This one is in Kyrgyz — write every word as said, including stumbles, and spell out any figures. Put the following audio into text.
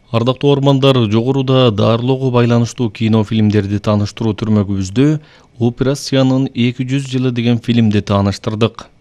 Ардактуу угармандар, жогоруда дарылоого байланыштуу кинофильмдерди тааныштыруу түрмөгүбүздө Операциянын эки жүз жылы деген фильмди тааныштырдык.